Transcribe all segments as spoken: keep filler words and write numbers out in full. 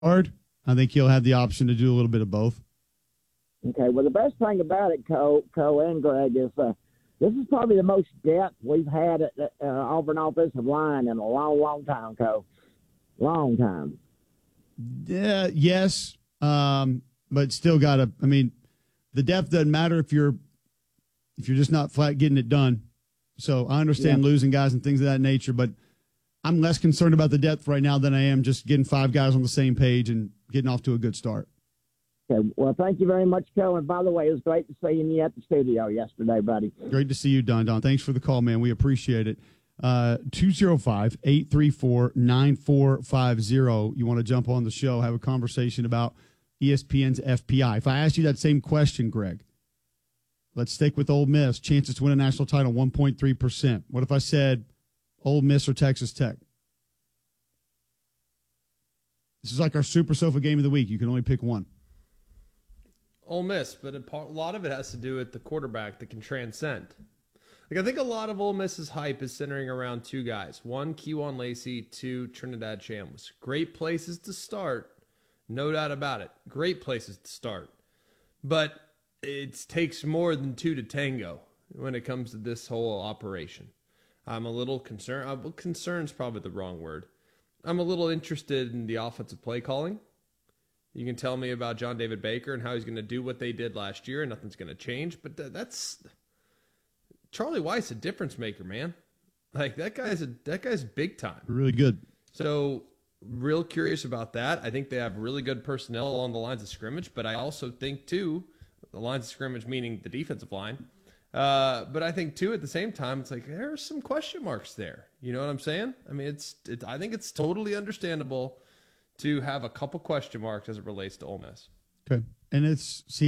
guard. I think he'll have the option to do a little bit of both. Okay, well, the best thing about it, Cole, Cole and Greg, is uh, this is probably the most depth we've had at the uh, Auburn offensive line in a long, long time, Cole. Long time. Yeah, yes, um, but still got to. I mean, the depth doesn't matter if you're if you're just not flat getting it done. So I understand yeah. losing guys and things of that nature, but I'm less concerned about the depth right now than I am just getting five guys on the same page and getting off to a good start. Okay, well, thank you very much, Cole. And by the way, it was great to see you at the studio yesterday, buddy. Great to see you, Don Don. Thanks for the call, man. We appreciate it. Uh, two oh five, eight three four, nine four five oh. You want to jump on the show, have a conversation about E S P N's F P I. If I asked you that same question, Greg, let's stick with Ole Miss. Chances to win a national title, one point three percent. What if I said Ole Miss or Texas Tech? This is like our Super Sofa game of the week. You can only pick one. Ole Miss, but a, part, a lot of it has to do with the quarterback that can transcend. Like I think a lot of Ole Miss's hype is centering around two guys. One, Kejuan Lacey. Two, Trinidad Chambliss. Great places to start. No doubt about it. Great places to start. But it takes more than two to tango when it comes to this whole operation. I'm a little concerned. Uh, concerned's probably the wrong word. I'm a little interested in the offensive play calling. You can tell me about John David Baker and how he's going to do what they did last year and nothing's going to change. But th- that's Charlie Weis, a difference maker, man. Like that guy's a that guy's big time. Really good. So real curious about that. I think they have really good personnel along the lines of scrimmage, but I also think too, the lines of scrimmage meaning the defensive line. Uh, but I think too, at the same time, it's like there are some question marks there. You know what I'm saying? I mean, it's it, I think it's totally understandable to have a couple question marks as it relates to Ole Miss. Okay, and it's see,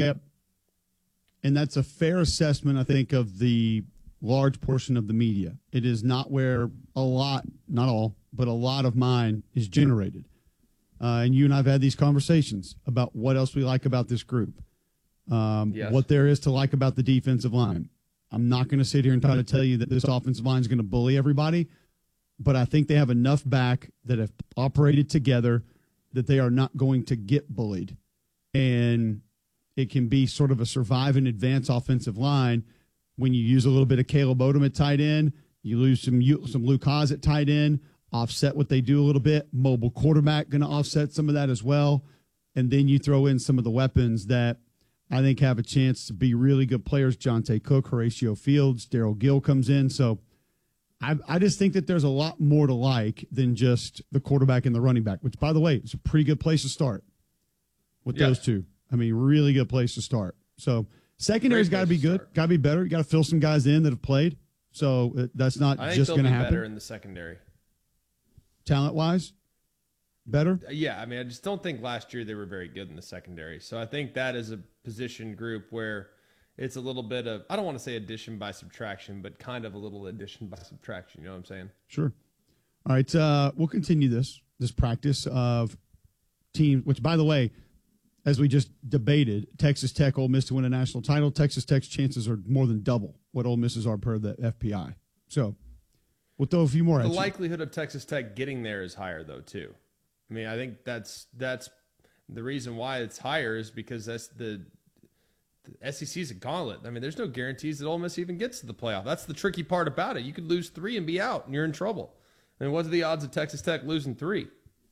and that's a fair assessment, I think, of the large portion of the media. It is not where a lot, not all, but a lot of mine is generated. Uh, and you and I have had these conversations about what else we like about this group, um, yes. what there is to like about the defensive line. I'm not going to sit here and try to tell you that this offensive line is going to bully everybody, but I think they have enough back that have operated together that they are not going to get bullied. And it can be sort of a survive and advance offensive line when you use a little bit of Caleb Odom at tight end, you lose some some Luke Haas at tight end, offset what they do a little bit. Mobile quarterback going to offset some of that as well. And then you throw in some of the weapons that I think have a chance to be really good players. Jonte Cook, Horatio Fields, Daryl Gill comes in. So I, I just think that there's a lot more to like than just the quarterback and the running back, which, by the way, is a pretty good place to start with yeah. those two. I mean, really good place to start. So secondary's got to be good, got to be better. You got to fill some guys in that have played. So uh, that's not I think just going to be happen. Better in the secondary, talent-wise, better. Yeah, I mean, I just don't think last year they were very good in the secondary. So I think that is a position group where it's a little bit of, I don't want to say addition by subtraction, but kind of a little addition by subtraction. You know what I'm saying? Sure. All right, uh, we'll continue this this practice of teams. Which, by the way, as we just debated, Texas Tech, Ole Miss to win a national title. Texas Tech's chances are more than double what Ole Miss's are per the F P I. So we'll throw a few more the at you. The likelihood of Texas Tech getting there is higher, though, too. I mean, I think that's that's the reason why it's higher is because that's the, the S E C's a gauntlet. I mean, there's no guarantees that Ole Miss even gets to the playoff. That's the tricky part about it. You could lose three and be out, and you're in trouble. I mean, what are the odds of Texas Tech losing three?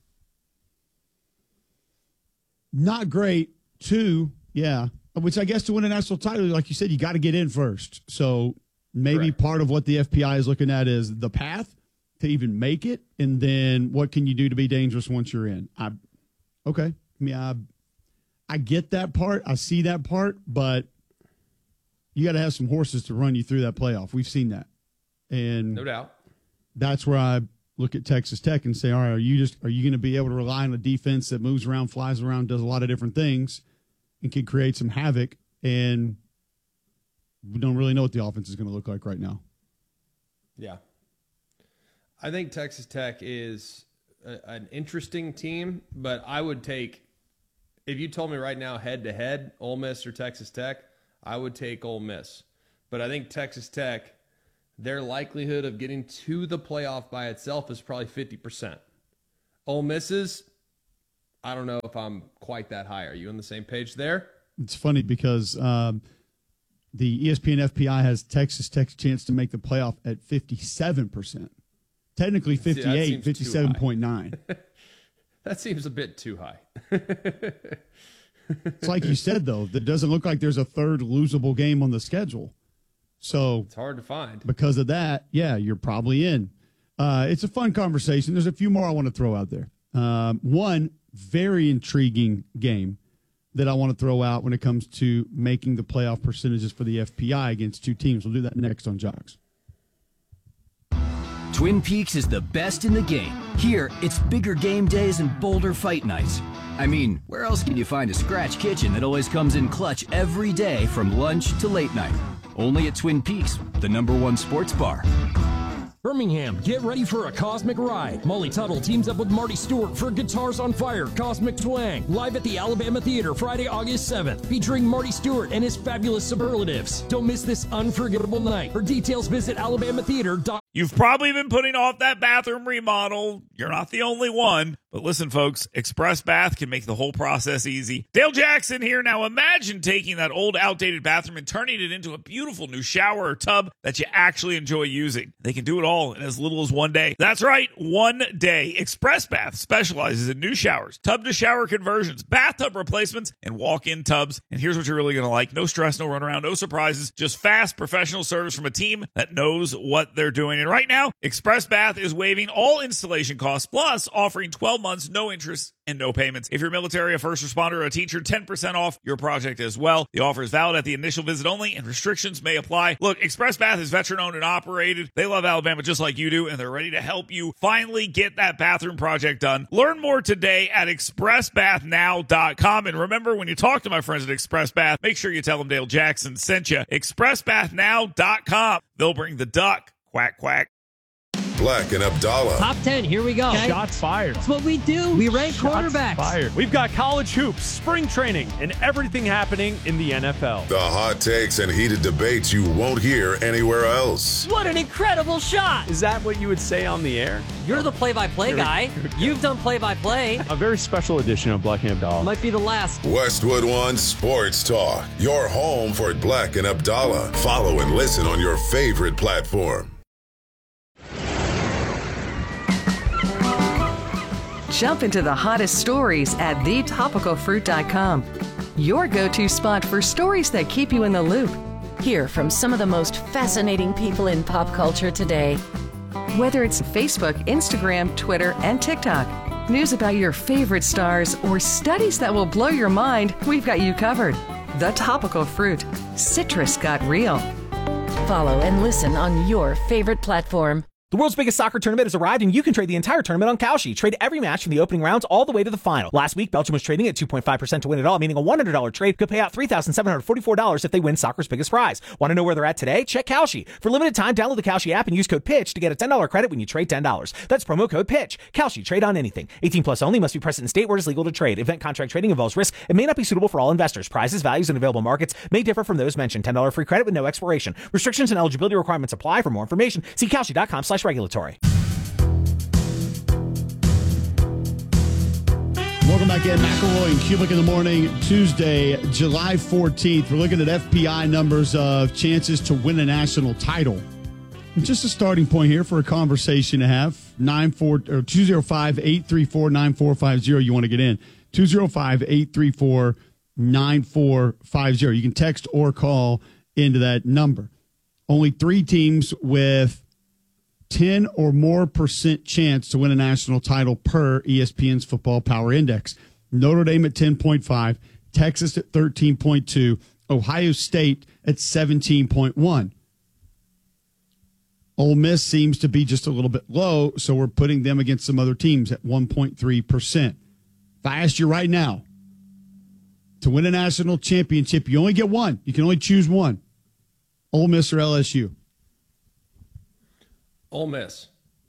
Not great. Two, yeah. Which I guess to win a national title, like you said, you got to get in first. So maybe Correct. Part of what the F P I is looking at is the path to even make it, and then what can you do to be dangerous once you're in. I, okay. I mean, I, I get that part. I see that part, but you got to have some horses to run you through that playoff. We've seen that. And no doubt. That's where I look at Texas Tech and say, all right, are you just are you going to be able to rely on a defense that moves around, flies around, does a lot of different things, and can create some havoc? And we don't really know what the offense is going to look like right now. Yeah. I think Texas Tech is a, an interesting team, but I would take, if you told me right now head-to-head, Ole Miss or Texas Tech, I would take Ole Miss. But I think Texas Tech, their likelihood of getting to the playoff by itself is probably fifty percent. Ole Miss's, I don't know if I'm quite that high. Are you on the same page there? It's funny because um, the E S P N F P I has Texas Tech's chance to make the playoff at fifty-seven percent. Technically fifty-eight, fifty-seven point nine. That seems a bit too high. It's like you said, though, that doesn't look like there's a third losable game on the schedule. So it's hard to find. Because of that, yeah, you're probably in. Uh, it's a fun conversation. There's a few more I want to throw out there. Um, one very intriguing game that I want to throw out when it comes to making the playoff percentages for the F P I against two teams. We'll do that next on Jocks. Twin Peaks is the best in the game. Here, it's bigger game days and bolder fight nights. I mean, where else can you find a scratch kitchen that always comes in clutch every day from lunch to late night? Only at Twin Peaks, the number one sports bar. Birmingham, get ready for a cosmic ride. Molly Tuttle teams up with Marty Stewart for Guitars on Fire Cosmic Twang, live at the Alabama Theater Friday, August seventh, featuring Marty Stewart and his fabulous superlatives. Don't miss this unforgettable night. For details, visit alabama theater dot com. You've probably been putting off that bathroom remodel. You're not the only one. But listen, folks, Express Bath can make the whole process easy. Dale Jackson here. Now imagine taking that old, outdated bathroom and turning it into a beautiful new shower or tub that you actually enjoy using. They can do it all in as little as one day. That's right, one day. Express Bath specializes in new showers, tub-to-shower conversions, bathtub replacements, and walk-in tubs. And here's what you're really going to like. No stress, no runaround, no surprises. Just fast, professional service from a team that knows what they're doing. And right now, Express Bath is waiving all installation costs, plus offering twelve months, no interest, and no payments. If you're military, a first responder, or a teacher, ten percent off your project as well. The offer is valid at the initial visit only, and restrictions may apply. Look, Express Bath is veteran-owned and operated. They love Alabama just like you do, and they're ready to help you finally get that bathroom project done. Learn more today at express bath now dot com. And remember, when you talk to my friends at Express Bath, make sure you tell them Dale Jackson sent you. express bath now dot com. They'll bring the duck. Quack, quack. Black and Abdallah. Top ten, here we go. Okay. Shots fired. That's what we do. We rank Shots quarterbacks. Fired. We've got college hoops, spring training, and everything happening in the N F L. The hot takes and heated debates you won't hear anywhere else. What an incredible shot. Is that what you would say on the air? You're the play-by-play guy. You've done play-by-play. A very special edition of Black and Abdallah. Might be the last. Westwood One Sports Talk. Your home for Black and Abdallah. Follow and listen on your favorite platform. Jump into the hottest stories at the topical fruit dot com. Your go-to spot for stories that keep you in the loop. Hear from some of the most fascinating people in pop culture today. Whether it's Facebook, Instagram, Twitter, and TikTok, news about your favorite stars, or studies that will blow your mind, we've got you covered. The Topical Fruit. Citrus got real. Follow and listen on your favorite platform. The world's biggest soccer tournament has arrived, and you can trade the entire tournament on Kalshi. Trade every match from the opening rounds all the way to the final. Last week, Belgium was trading at two point five percent to win it all, meaning a one hundred dollars trade could pay out three thousand seven hundred forty-four dollars if they win soccer's biggest prize. Want to know where they're at today? Check Kalshi. For limited time, download the Kalshi app and use code PITCH to get a ten dollars credit when you trade ten dollars. That's promo code PITCH. Kalshi. Trade on anything. eighteen plus only. Must be present in state where it is legal to trade. Event contract trading involves risk and may not be suitable for all investors. Prizes, values, and available markets may differ from those mentioned. ten dollars free credit with no expiration. Restrictions and eligibility requirements apply. For more information, see kalshi dot com slash regulatory. Welcome back in. McElroy and Cubic in the morning, Tuesday, July fourteenth. We're looking at F P I numbers of chances to win a national title. And just a starting point here for a conversation to have. nine four or two oh five, eight three four, nine four five oh. You want to get in. two oh five, eight three four, nine four five oh. You can text or call into that number. Only three teams with ten or more percent chance to win a national title per E S P N's Football Power Index. Notre Dame at ten point five, Texas at thirteen point two, Ohio State at seventeen point one. Ole Miss seems to be just a little bit low, so we're putting them against some other teams at one point three percent. If I asked you right now, to win a national championship, you only get one. You can only choose one. Ole Miss or L S U? Ole Miss.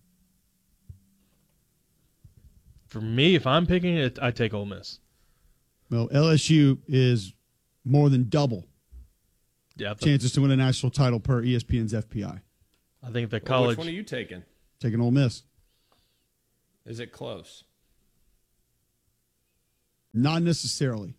For me, if I'm picking it, I take Ole Miss. Well, L S U is more than double yeah, chances to win a national title per E S P N's F P I. I think the Well, college. which one are you taking? Taking Ole Miss. Is it close? Not necessarily.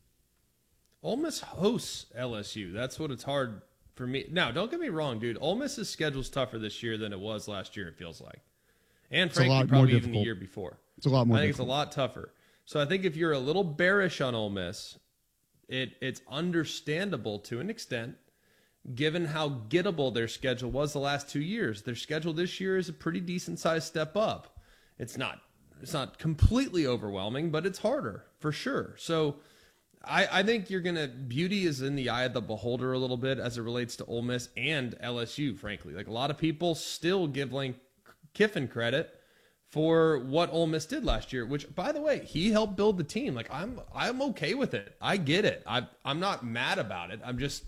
Ole Miss hosts L S U. That's what it's hard for me. Now, don't get me wrong, dude. Ole Miss's schedule's tougher this year than it was last year, it feels like. And It's a frankly, lot more probably even difficult. the year before. It's a lot more I think difficult. it's a lot tougher. So I think if you're a little bearish on Ole Miss, it it's understandable to an extent, given how gettable their schedule was the last two years. Their schedule this year is a pretty decent sized step up. It's not it's not completely overwhelming, but it's harder for sure. So I, I think you're gonna beauty is in the eye of the beholder a little bit as it relates to Ole Miss and L S U. Frankly, like a lot of people still give Lane Kiffin credit for what Ole Miss did last year, which, by the way, he helped build the team. Like I'm I'm okay with it. I get it. I I'm not mad about it. I'm just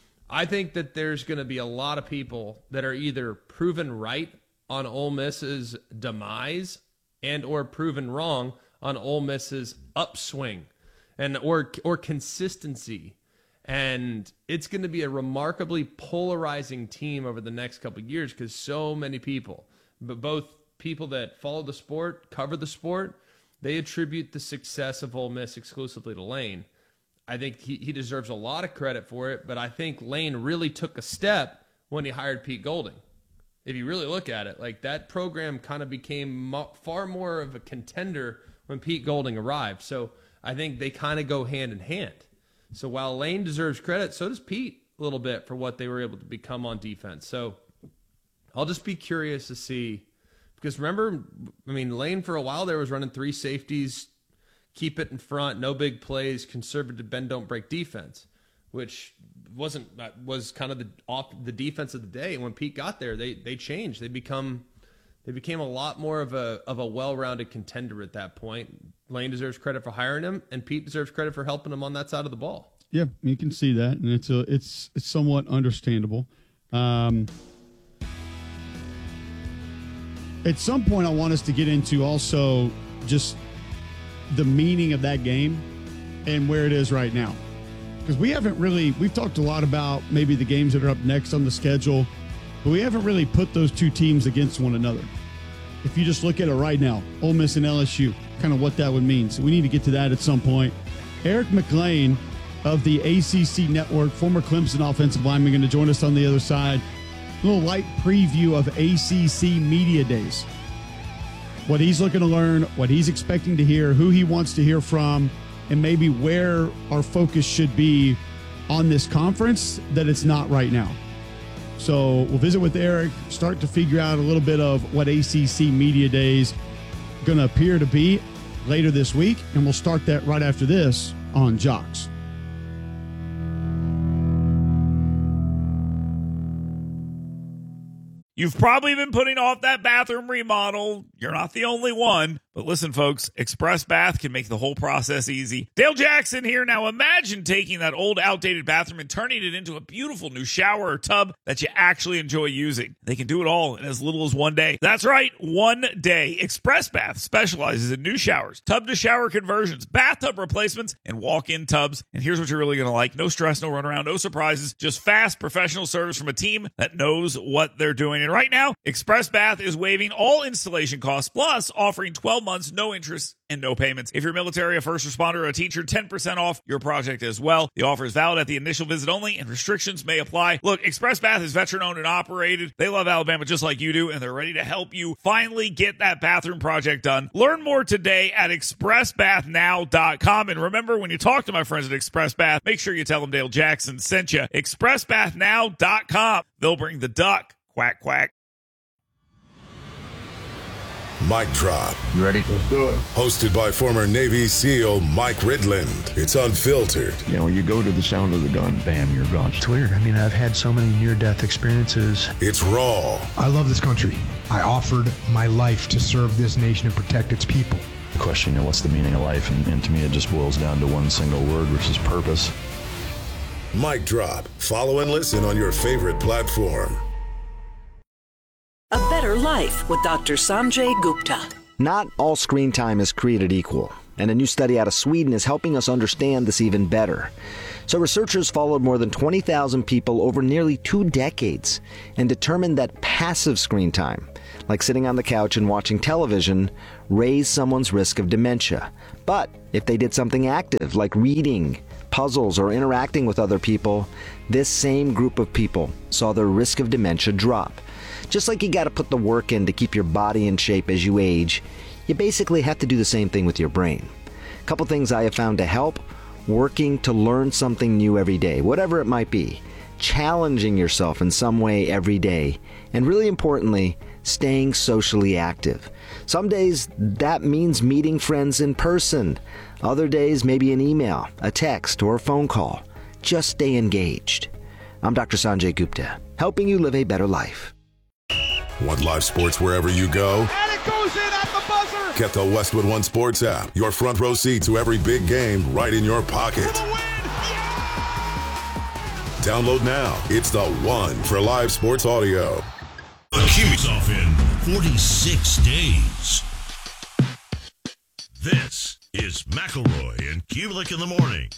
I think that there's going to be a lot of people that are either proven right on Ole Miss's demise and or proven wrong on Ole Miss's upswing and or or consistency. And it's going to be a remarkably polarizing team over the next couple of years because so many people, but both people that follow the sport, cover the sport, they attribute the success of Ole Miss exclusively to Lane. I think he, he deserves a lot of credit for it, but I think Lane really took a step when he hired Pete Golding. If you really look at it, like that program kind of became mo- far more of a contender when Pete Golding arrived. So I think they kind of go hand in hand. So while Lane deserves credit, so does Pete a little bit for what they were able to become on defense. So I'll just be curious to see, because remember, I mean, Lane for a while there was running three safeties, keep it in front, no big plays, conservative bend don't break defense, which wasn't was kind of the off the defense of the day. And when Pete got there, they they changed. They become they became a lot more of a of a well-rounded contender at that point. Lane deserves credit for hiring him, and Pete deserves credit for helping him on that side of the ball. Yeah, you can see that, and it's a it's it's somewhat understandable. Um, at some point, I want us to get into also just the meaning of that game and where it is right now, because we haven't really we've talked a lot about maybe the games that are up next on the schedule, but we haven't really put those two teams against one another. If you just look at it right now, Ole Miss and L S U, kind of what that would mean. So we need to get to that at some point. Eric McLean of the A C C Network, former Clemson offensive lineman, going to join us on the other side. A little light preview of A C C Media Days. What he's looking to learn, what he's expecting to hear, who he wants to hear from, and maybe where our focus should be on this conference that it's not right now. So we'll visit with Eric, start to figure out a little bit of what A C C Media Days going to appear to be later this week, and we'll start that right after this on Jocks. You've probably been putting off that bathroom remodel. You're not the only one. But listen, folks, Express Bath can make the whole process easy. Dale Jackson here. Now imagine taking that old, outdated bathroom and turning it into a beautiful new shower or tub that you actually enjoy using. They can do it all in as little as one day. That's right, one day. Express Bath specializes in new showers, tub-to-shower conversions, bathtub replacements, and walk-in tubs. And here's what you're really going to like. No stress, no runaround, no surprises, just fast, professional service from a team that knows what they're doing. And right now, Express Bath is waiving all installation costs, plus offering twelve months, no interest, and no payments. If you're military, a first responder, or a teacher, ten percent off your project as well. The offer is valid at the initial visit only, and restrictions may apply. Look, Express Bath is veteran-owned and operated. They love Alabama just like you do, and they're ready to help you finally get that bathroom project done. Learn more today at express bath now dot com. And remember, when you talk to my friends at Express Bath, make sure you tell them Dale Jackson sent you. express bath now dot com. They'll bring the duck. Quack, quack. Mic Drop. You ready? Let's do it. Hosted by former Navy SEAL Mike Ridland. It's unfiltered. You know, you go to the sound of the gun, bam, you're gone. It's weird. I mean, I've had so many near-death experiences. It's raw. I love this country. I offered my life to serve this nation and protect its people. The question, you know, what's the meaning of life? And, and to me, it just boils down to one single word, which is purpose. Mic Drop. Follow and listen on your favorite platform. A Better Life with Doctor Sanjay Gupta. Not all screen time is created equal, and a new study out of Sweden is helping us understand this even better. So researchers followed more than twenty thousand people over nearly two decades and determined that passive screen time, like sitting on the couch and watching television, raise someone's risk of dementia. But if they did something active, like reading, puzzles, or interacting with other people, this same group of people saw their risk of dementia drop. Just like you got to put the work in to keep your body in shape as you age, you basically have to do the same thing with your brain. A couple things I have found to help: working to learn something new every day, whatever it might be, challenging yourself in some way every day, and really importantly, staying socially active. Some days that means meeting friends in person. Other days maybe an email, a text, or a phone call. Just stay engaged. I'm Doctor Sanjay Gupta, helping you live a better life. Want live sports wherever you go? And it goes in at the buzzer! Get the Westwood One Sports app. Your front row seat to every big game right in your pocket. Download now. It's the one for live sports audio. The Kimmy's off in forty-six days. This is McElroy and Kubelik in the morning.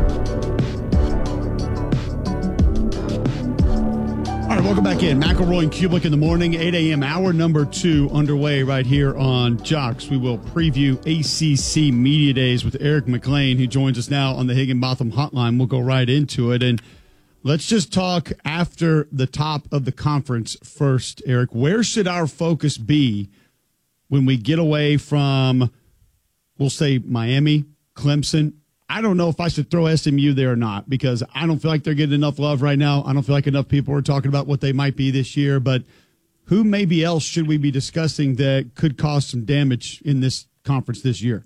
All right, welcome back in. McElroy and Kubelik in the morning, eight a.m. Hour number two underway right here on Jocks. We will preview A C C Media Days with Eric McLean, who joins us now on the Higginbotham Hotline. We'll go right into it. And let's just talk after the top of the conference first, Eric. Where should our focus be when we get away from, we'll say, Miami, Clemson? I don't know if I should throw S M U there or not, because I don't feel like they're getting enough love right now. I don't feel like enough people are talking about what they might be this year. But who maybe else should we be discussing that could cause some damage in this conference this year?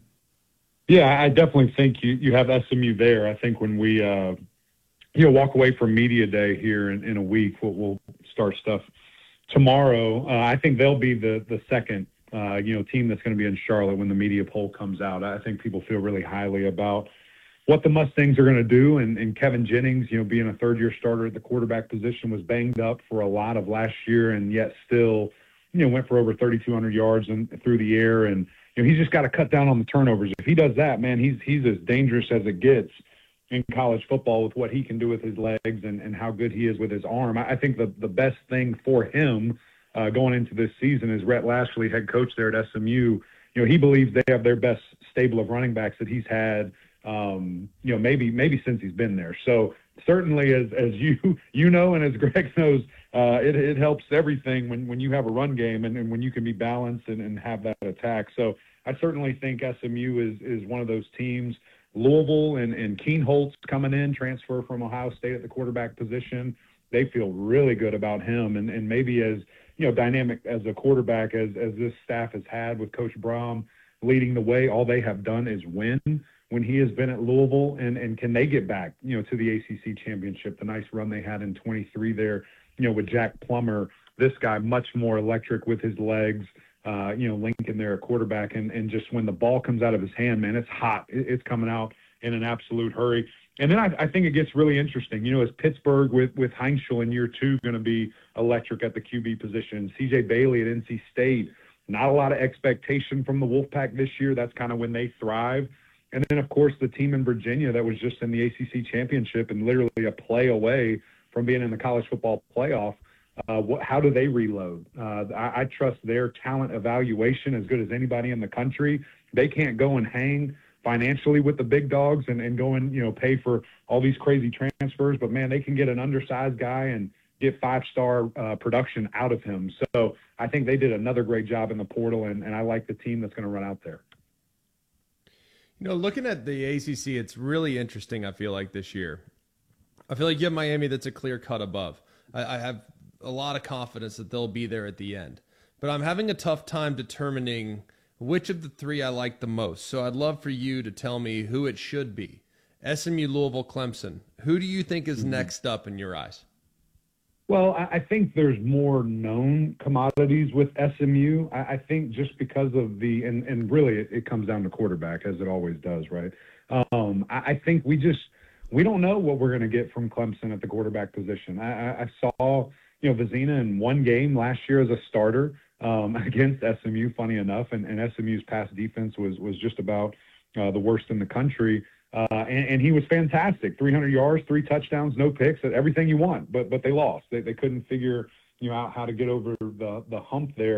Yeah, I definitely think you, you have S M U there. I think when we uh, you know walk away from media day here in, in a week, we'll, we'll start stuff tomorrow. Uh, I think they'll be the the second uh, you know team that's going to be in Charlotte when the media poll comes out. I think people feel really highly about what the Mustangs are going to do. And, and Kevin Jennings, you know, being a third-year starter at the quarterback position, was banged up for a lot of last year, and yet still, you know, went for over thirty-two hundred yards and through the air. And, you know, he's just got to cut down on the turnovers. If he does that, man, he's he's as dangerous as it gets in college football with what he can do with his legs and, and how good he is with his arm. I, I think the, the best thing for him uh, going into this season is Rhett Lashley, head coach there at S M U. You know, he believes they have their best stable of running backs that he's had Um, you know, maybe maybe since he's been there. So certainly, as as you you know, and as Greg knows, uh, it it helps everything when, when you have a run game and, and when you can be balanced and, and have that attack. So I certainly think S M U is is one of those teams. Louisville and, and Keenholtz coming in, transfer from Ohio State at the quarterback position. They feel really good about him, and, and maybe as you know, dynamic as a quarterback as as this staff has had with Coach Brom leading the way. All they have done is win when he has been at Louisville, and, and can they get back, you know, to the A C C championship, the nice run they had in twenty-three there, you know, with Jack Plummer, this guy much more electric with his legs, uh, you know, Lincoln there at quarterback, and, and just when the ball comes out of his hand, man, it's hot. It, it's coming out in an absolute hurry. And then I, I think it gets really interesting, you know, is Pittsburgh with, with Heinschel in year two going to be electric at the Q B position? C J Bailey at N C State, not a lot of expectation from the Wolfpack this year. That's kind of when they thrive. And then, of course, the team in Virginia that was just in the A C C championship and literally a play away from being in the college football playoff. Uh, what, how do they reload? Uh, I, I trust their talent evaluation as good as anybody in the country. They can't go and hang financially with the big dogs and, and go and, you know, pay for all these crazy transfers. But, man, they can get an undersized guy and get five-star uh, production out of him. So I think they did another great job in the portal, and, and I like the team that's going to run out there. You know, looking at the A C C, it's really interesting, I feel like, this year. I feel like you have Miami that's a clear cut above. I, I have a lot of confidence that they'll be there at the end. But I'm having a tough time determining which of the three I like the most. So I'd love for you to tell me who it should be. S M U, Louisville, Clemson. Who do you think is mm-hmm. next up in your eyes? Well, I think there's more known commodities with S M U. I think just because of the, and, and really it, it comes down to quarterback, as it always does, right? Um, I think we just, we don't know what we're going to get from Clemson at the quarterback position. I, I saw, you know, Vizina in one game last year as a starter um, against S M U, funny enough, and, and S M U's pass defense was, was just about uh, the worst in the country. Uh, and, and he was fantastic. three hundred yards, three touchdowns, no picks, everything you want. But but they lost. They they couldn't figure you know out how to get over the the hump there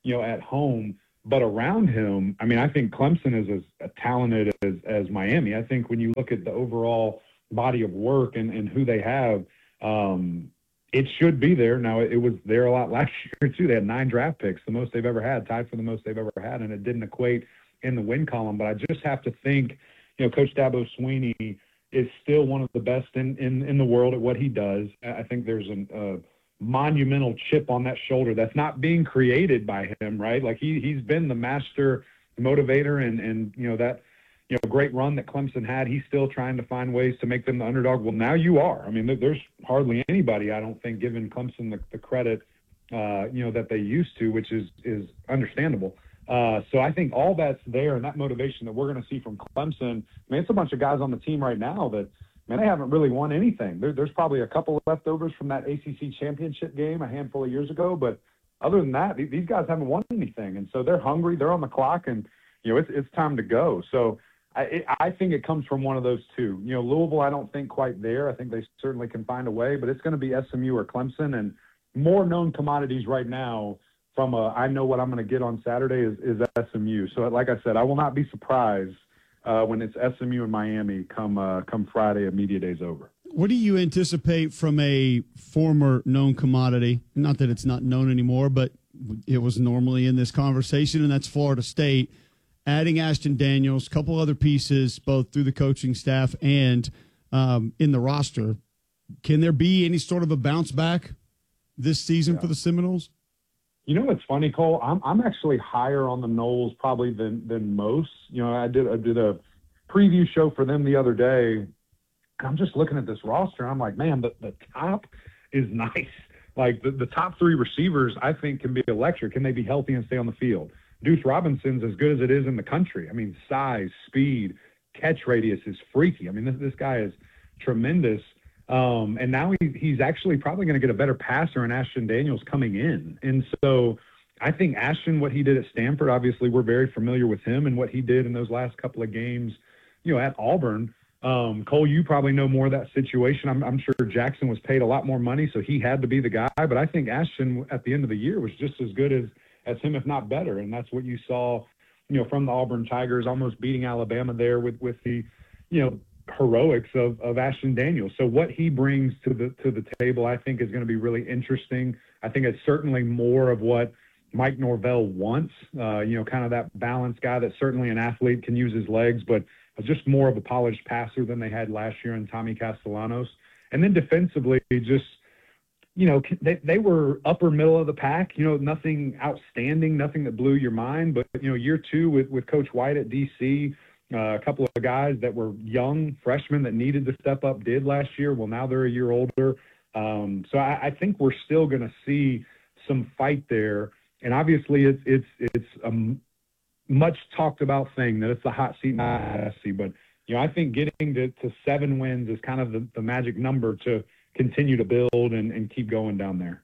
you know, at home. But around him, I mean, I think Clemson is as talented as, as Miami. I think when you look at the overall body of work and, and who they have, um, it should be there. Now, it was there a lot last year, too. They had nine draft picks, the most they've ever had, tied for the most they've ever had, and it didn't equate in the win column. But I just have to think, you know, Coach Dabo Swinney is still one of the best in, in, in the world at what he does. I think there's an, a monumental chip on that shoulder that's not being created by him, right? Like he, he's been the master motivator and, and, you know, that, you know, great run that Clemson had. He's still trying to find ways to make them the underdog. Well, now you are. I mean, there's hardly anybody, I don't think, giving Clemson the, the credit, uh, you know, that they used to, which is, is understandable. Uh, so I think all that's there, and that motivation that we're going to see from Clemson. I mean, it's a bunch of guys on the team right now that, man, they haven't really won anything. There, there's probably a couple of leftovers from that A C C championship game a handful of years ago, but other than that, these guys haven't won anything, and so they're hungry. They're on the clock, and you know it's it's time to go. So I, it, I think it comes from one of those two. You know, Louisville, I don't think quite there. I think they certainly can find a way, but it's going to be S M U or Clemson, and more known commodities right now. From a, I know what I'm going to get on Saturday is, is S M U. So, like I said, I will not be surprised uh, when it's S M U and Miami come uh, come Friday and media day's over. What do you anticipate from a former known commodity? Not that it's not known anymore, but it was normally in this conversation, and that's Florida State. Adding Ashton Daniels, a couple other pieces, both through the coaching staff and um, in the roster. Can there be any sort of a bounce back this season yeah. for the Seminoles? You know what's funny, Cole? I'm I'm actually higher on the Noles probably than than most. You know, I did I did a preview show for them the other day. I'm just looking at this roster, and I'm like, man, the, the top is nice. Like the, the top three receivers, I think, can be electric. Can they be healthy and stay on the field? Deuce Robinson's as good as it is in the country. I mean, size, speed, catch radius is freaky. I mean, this this guy is tremendous. Um, and now he, he's actually probably going to get a better passer in Ashton Daniels coming in. And so I think Ashton, what he did at Stanford, obviously we're very familiar with him and what he did in those last couple of games, you know, at Auburn. Um, Cole, you probably know more of that situation. I'm, I'm sure Jackson was paid a lot more money, so he had to be the guy. But I think Ashton at the end of the year was just as good as, as him, if not better. And that's what you saw, you know, from the Auburn Tigers, almost beating Alabama there with, with the, you know, heroics of, of Ashton Daniels. So what he brings to the to the table, I think, is going to be really interesting. I think it's certainly more of what Mike Norvell wants, uh, you know, kind of that balanced guy that certainly an athlete can use his legs, but just more of a polished passer than they had last year in Tommy Castellanos. And then defensively, just, you know, they, they were upper middle of the pack, you know, nothing outstanding, nothing that blew your mind. But, you know, year two with, with Coach White at D C, Uh, a couple of guys that were young freshmen that needed to step up did last year. Well, now they're a year older. Um, so I, I think we're still going to see some fight there. And obviously it's, it's, it's a much talked about thing that it's the hot seat, not a hot seat. But, you know, I think getting to, to seven wins is kind of the, the magic number to continue to build and, and keep going down there.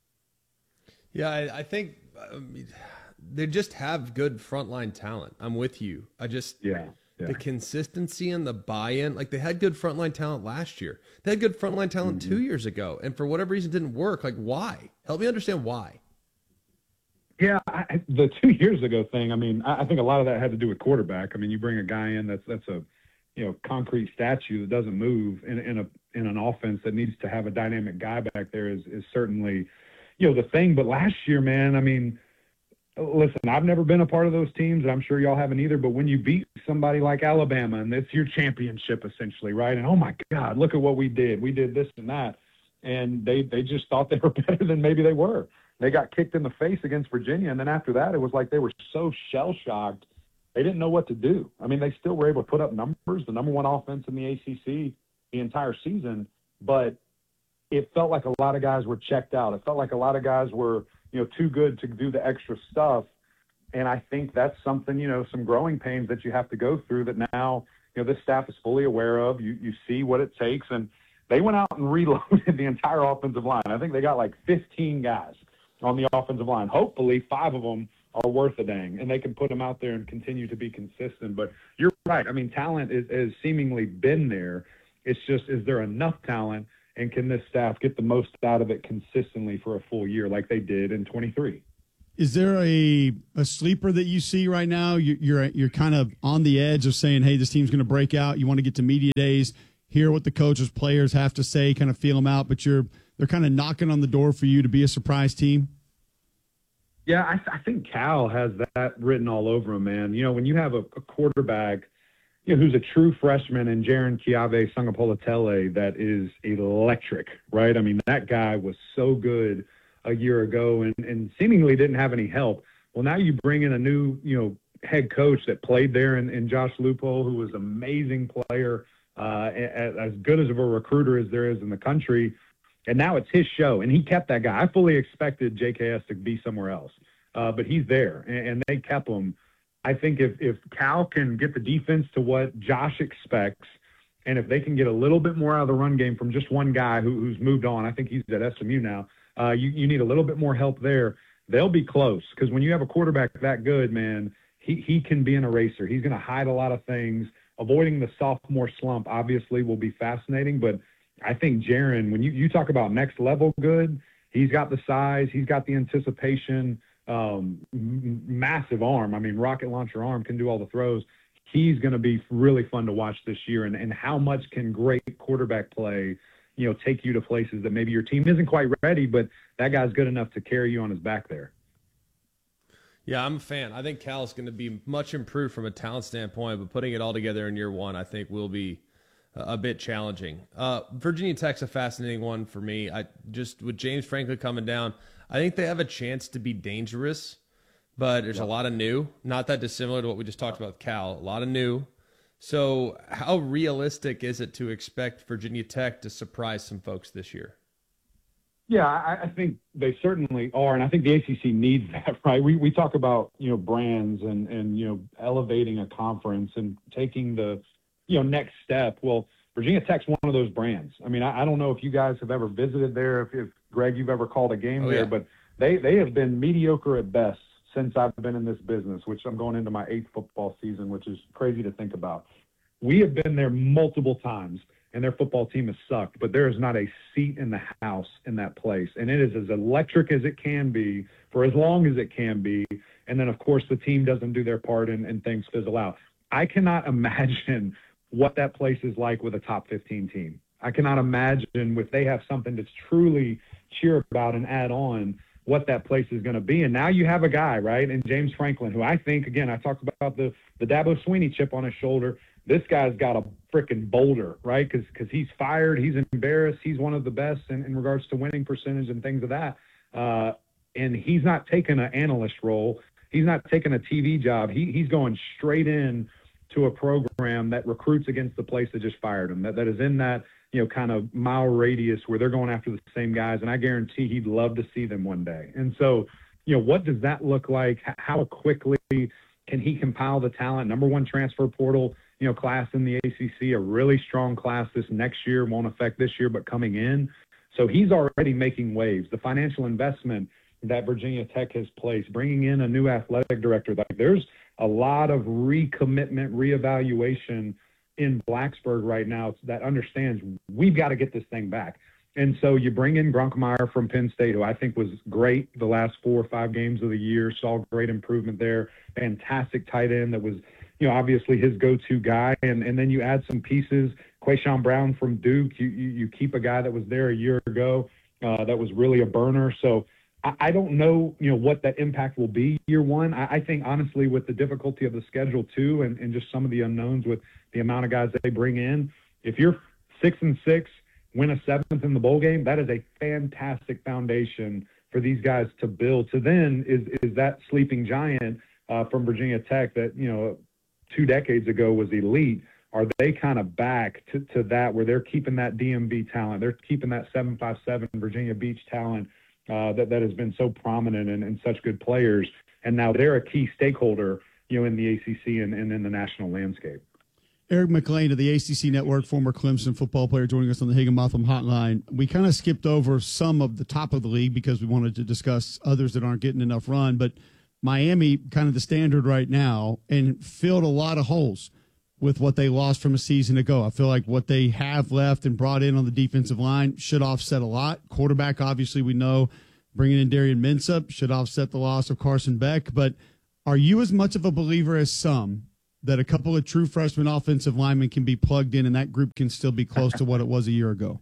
Yeah, I, I think um, they just have good frontline talent. I'm with you. I just yeah, yeah. the consistency and the buy-in. Like they had good frontline talent last year. They had good frontline talent mm-hmm. two years ago, and for whatever reason, it didn't work. Like why? Help me understand why. Yeah, I, the two years ago thing. I mean, I, I think a lot of that had to do with quarterback. I mean, you bring a guy in that's that's a you know concrete statue that doesn't move in, in a in an offense that needs to have a dynamic guy back there is is certainly you know the thing. But last year, man, I mean. Listen, I've never been a part of those teams, and I'm sure y'all haven't either, but when you beat somebody like Alabama, and it's your championship essentially, right? And, oh, my God, look at what we did. We did this and that. And they, they just thought they were better than maybe they were. They got kicked in the face against Virginia, and then after that it was like they were so shell-shocked they didn't know what to do. I mean, they still were able to put up numbers, the number one offense in the A C C the entire season, but it felt like a lot of guys were checked out. It felt like a lot of guys were – you know, too good to do the extra stuff. And I think that's something, you know, some growing pains that you have to go through that now, you know, this staff is fully aware of. You you see what it takes. And they went out and reloaded the entire offensive line. I think they got like fifteen guys on the offensive line. Hopefully five of them are worth a dang, and they can put them out there and continue to be consistent. But you're right. I mean, talent is, has seemingly been there. It's just, is there enough talent? And can this staff get the most out of it consistently for a full year like they did in twenty-three? is there a a sleeper that you see right now? You, you're you're kind of on the edge of saying, hey, this team's going to break out. You want to get to media days, hear what the coaches, players have to say, kind of feel them out, but you're they're kind of knocking on the door for you to be a surprise team? Yeah, I, I think Cal has that written all over him, man. You know, when you have a, a quarterback, you know, who's a true freshman in Jaron Kiave Sangapolatele that is electric, right? I mean, that guy was so good a year ago and, and seemingly didn't have any help. Well, now you bring in a new, you know, head coach that played there in, in Josh Lupo, who was an amazing player, uh, as good as of a recruiter as there is in the country. And now it's his show, and he kept that guy. I fully expected J K S to be somewhere else, uh, but he's there, and, and they kept him. I think if, if Cal can get the defense to what Josh expects, and if they can get a little bit more out of the run game from just one guy who, who's moved on, I think he's at S M U now, uh, you, you need a little bit more help there. They'll be close, because when you have a quarterback that good, man, he, he can be an eraser. He's going to hide a lot of things. Avoiding the sophomore slump, obviously, will be fascinating, but I think Jaron, when you, you talk about next level good, he's got the size, he's got the anticipation, um, m- massive arm. I mean, rocket launcher arm, can do all the throws. He's going to be really fun to watch this year. And, and how much can great quarterback play, you know, take you to places that maybe your team isn't quite ready, but that guy's good enough to carry you on his back there. Yeah, I'm a fan. I think Cal is going to be much improved from a talent standpoint, but putting it all together in year one, I think will be a bit challenging. Uh, Virginia Tech's a fascinating one for me. I just with James Franklin coming down, I think they have a chance to be dangerous, but there's yep. a lot of new, not that dissimilar to what we just talked about with Cal, a lot of new. So how realistic is it to expect Virginia Tech to surprise some folks this year? Yeah, I, I think they certainly are, and I think the A C C needs that, right? We we talk about, you know, brands and, and you know, elevating a conference and taking the, you know, next step. Well, Virginia Tech's one of those brands. I mean, I, I don't know if you guys have ever visited there, if, if Greg, you've ever called a game oh, there, yeah. but they, they have been mediocre at best since I've been in this business, which I'm going into my eighth football season, which is crazy to think about. We have been there multiple times, and their football team has sucked, but there is not a seat in the house in that place. And it is as electric as it can be for as long as it can be. And then, of course, the team doesn't do their part and, and things fizzle out. I cannot imagine what that place is like with a top fifteen team. I cannot imagine if they have something to truly cheer about and add on, what that place is going to be. And now you have a guy, right, and James Franklin, who I think, again, I talked about the, the Dabo Swinney chip on his shoulder. This guy's got a freaking boulder, right, because because he's fired, he's embarrassed, he's one of the best in, in regards to winning percentage and things of that. Uh, and he's not taking an analyst role. He's not taking a T V job. He He's going straight in to a program that recruits against the place that just fired him, that, that is in that, you know, kind of mile radius where they're going after the same guys. And I guarantee he'd love to see them one day. And so, you know, what does that look like? How quickly can he compile the talent? Number one transfer portal, you know, class in the A C C, a really strong class this next year, won't affect this year, but coming in. So he's already making waves. The financial investment that Virginia Tech has placed, bringing in a new athletic director, like there's a lot of recommitment, reevaluation in Blacksburg right now that understands we've got to get this thing back. And so you bring in Gronkmeyer from Penn State, who I think was great the last four or five games of the year, saw great improvement there, fantastic tight end that was, you know, obviously his go-to guy. And, and then you add some pieces, Quayshawn Brown from Duke, you, you, you keep a guy that was there a year ago uh, that was really a burner. So I, I don't know, you know, what that impact will be year one. I, I think, honestly, with the difficulty of the schedule too, and, and just some of the unknowns with the amount of guys that they bring in, if you're six and six, win a seventh in the bowl game, that is a fantastic foundation for these guys to build. To then is is that sleeping giant uh, from Virginia Tech that, you know, two decades ago was elite. Are they kind of back to, to that where they're keeping that D M V talent? They're keeping that seven five seven Virginia Beach talent uh, that, that has been so prominent and, and such good players. And now they're a key stakeholder, you know, in the A C C and, and in the national landscape. Eric McLean of the A C C Network, former Clemson football player, joining us on the Higginbotham Hotline. We kind of skipped over some of the top of the league because we wanted to discuss others that aren't getting enough run. But Miami, kind of the standard right now, and filled a lot of holes with what they lost from a season ago. I feel like what they have left and brought in on the defensive line should offset a lot. Quarterback, obviously, we know Bringing in Darian Mensah should offset the loss of Carson Beck. But are you as much of a believer as some that a couple of true freshman offensive linemen can be plugged in and that group can still be close to what it was a year ago?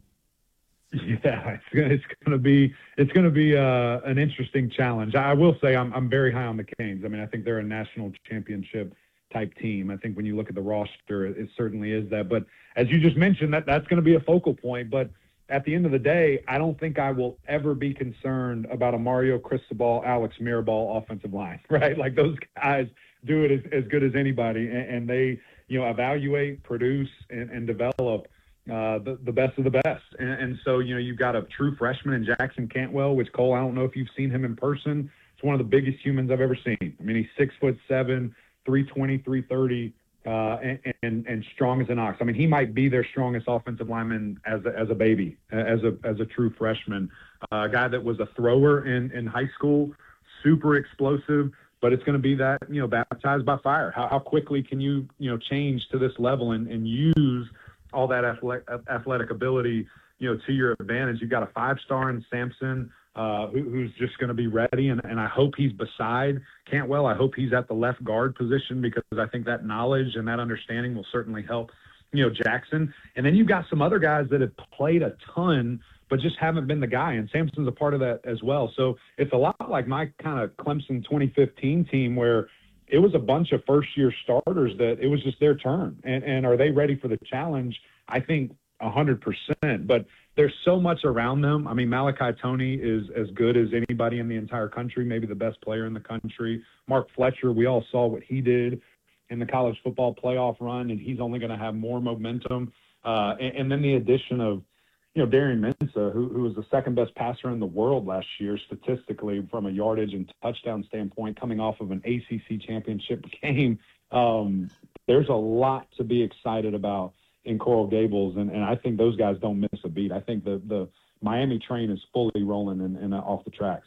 Yeah, it's gonna, it's going to be it's going to be uh, an interesting challenge. I will say I'm I'm very high on the Canes. I mean, I think they're a national championship type team. I think when you look at the roster, it, it certainly is that. But as you just mentioned, that that's going to be a focal point. But at the end of the day, I don't think I will ever be concerned about a Mario Cristobal, Alex Mirabal offensive line, right? Like those guys do it as, as good as anybody, and, and they, you know, evaluate, produce, and, and develop uh, the, the best of the best. And, and so, you know, you've got a true freshman in Jackson Cantwell, which, Cole, I don't know if you've seen him in person. It's one of the biggest humans I've ever seen. I mean, he's six foot seven, three twenty, three thirty, uh, and, and, and strong as an ox. I mean, he might be their strongest offensive lineman as a, as a baby, as a, as a true freshman, uh, a guy that was a thrower in, in high school, super explosive, but it's going to be that, you know, baptized by fire. How, how quickly can you, you know, change to this level and, and use all that athletic, athletic ability, you know, to your advantage? You've got a five-star in Sampson, uh, who, who's just going to be ready. And, and I hope he's beside Cantwell. I hope he's at the left guard position, because I think that knowledge and that understanding will certainly help, you know, Jackson. And then you've got some other guys that have played a ton, but just haven't been the guy. And Sampson's a part of that as well. So it's a lot like my kind of Clemson twenty fifteen team, where it was a bunch of first-year starters that it was just their turn. And, and are they ready for the challenge? I think one hundred percent. But there's so much around them. I mean, Malachi Toney is as good as anybody in the entire country, maybe the best player in the country. Mark Fletcher, we all saw what he did in the college football playoff run, and he's only going to have more momentum. Uh, and, and then the addition of, you know, Darian Mensah, who, who was the second best passer in the world last year, statistically, from a yardage and touchdown standpoint, coming off of an A C C championship game. Um, there's a lot to be excited about in Coral Gables, and, and I think those guys don't miss a beat. I think the, the Miami train is fully rolling and, and uh, off the tracks.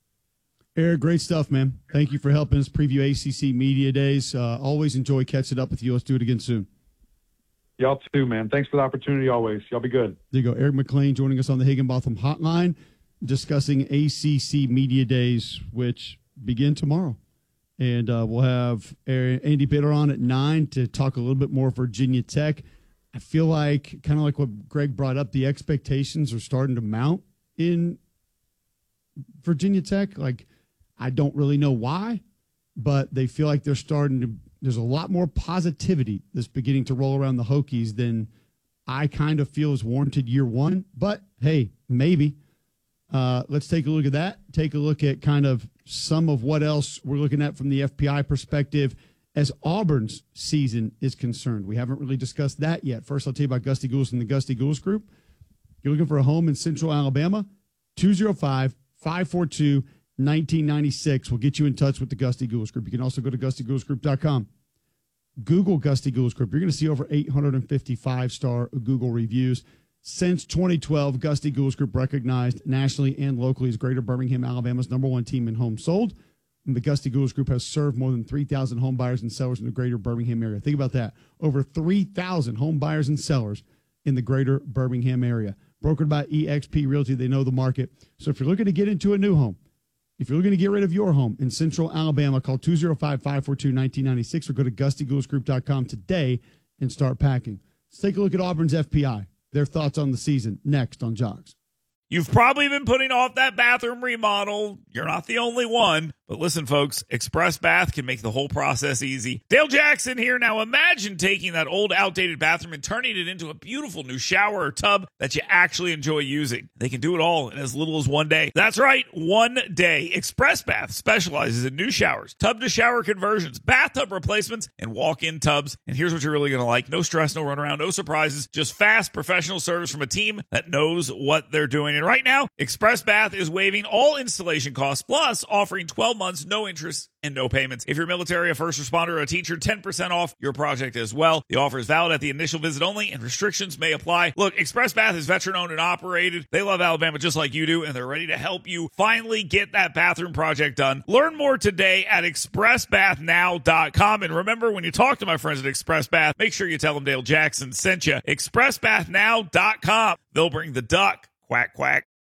Eric, great stuff, man. Thank you for helping us preview A C C Media Days. Uh, always enjoy catching up with you. Let's do it again soon. Y'all too, man. Thanks for the opportunity always. Y'all be good. There you go. Eric McLean joining us on the Higginbotham Hotline, discussing A C C Media Days, which begin tomorrow. And uh, we'll have Andy Bitter on at nine to talk a little bit more Virginia Tech. I feel like, kind of like what Greg brought up, the expectations are starting to mount in Virginia Tech. Like, I don't really know why, but they feel like they're starting to – there's a lot more positivity that's beginning to roll around the Hokies than I kind of feel is warranted year one. But, hey, maybe. Uh, let's take a look at that. Take a look at kind of some of what else we're looking at from the F P I perspective as Auburn's season is concerned. We haven't really discussed that yet. First, I'll tell you about Gusty Goulas and the Gusty Goulas Group. You're looking for a home in Central Alabama, two oh five, five four two, nineteen ninety-six. We'll get you in touch with the Gusty Goulas Group. You can also go to gusty goulas group dot com. Google Gusty Goulas Group. You're going to see over eight hundred fifty five-star Google reviews. Since twenty twelve, Gusty Goulas Group recognized nationally and locally as Greater Birmingham, Alabama's number one team in homes sold. And the Gusty Goulas Group has served more than three thousand home buyers and sellers in the Greater Birmingham area. Think about that. Over three thousand home buyers and sellers in the Greater Birmingham area. Brokered by E X P Realty. They know the market. So if you're looking to get into a new home, if you're looking to get rid of your home in Central Alabama, call two oh five, five four two, nineteen ninety-six or go to gusty goulas group dot com today and start packing. Let's take a look at Auburn's F P I. Their thoughts on the season next on Jogs. You've probably been putting off that bathroom remodel. You're not the only one. But listen, folks, Express Bath can make the whole process easy. Dale Jackson here. Now imagine taking that old, outdated bathroom and turning it into a beautiful new shower or tub that you actually enjoy using. They can do it all in as little as one day. That's right, one day. Express Bath specializes in new showers, tub-to-shower conversions, bathtub replacements, and walk-in tubs. And here's what you're really going to like. No stress, no runaround, no surprises. Just fast, professional service from a team that knows what they're doing. And right now, Express Bath is waiving all installation costs, plus offering twelve months, no interest, and no payments. If you're military, a first responder, or a teacher, ten percent off your project as well. The offer is valid at the initial visit only, and restrictions may apply. Look, Express Bath is veteran-owned and operated. They love Alabama just like you do, and they're ready to help you finally get that bathroom project done. Learn more today at express bath now dot com. And remember, when you talk to my friends at Express Bath, make sure you tell them Dale Jackson sent you. express bath now dot com. They'll bring the duck. Quack, quack.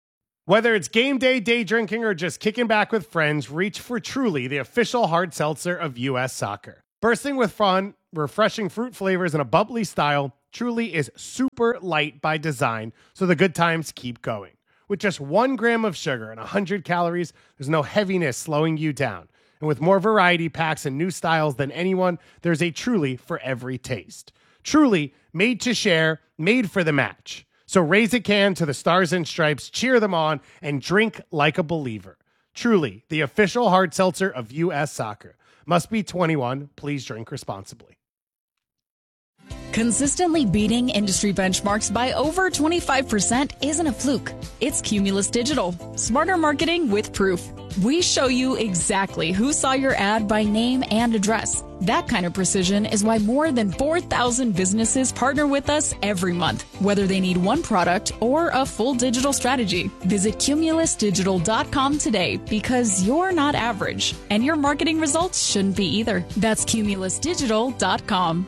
Whether it's game day, day drinking, or just kicking back with friends, reach for Truly, the official hard seltzer of U S Soccer. Bursting with fun, refreshing fruit flavors, and a bubbly style, Truly is super light by design, so the good times keep going. With just one gram of sugar and one hundred calories, there's no heaviness slowing you down. And with more variety packs and new styles than anyone, there's a Truly for every taste. Truly, made to share, made for the match. So raise a can to the Stars and Stripes, cheer them on, and drink like a believer. Truly, the official hard seltzer of U S Soccer. Must be twenty-one. Please drink responsibly. Consistently beating industry benchmarks by over twenty-five percent isn't a fluke. It's Cumulus Digital. Smarter marketing with proof. We show you exactly who saw your ad by name and address. That kind of precision is why more than four thousand businesses partner with us every month, whether they need one product or a full digital strategy. Visit cumulus digital dot com today because you're not average, and your marketing results shouldn't be either. That's cumulus digital dot com.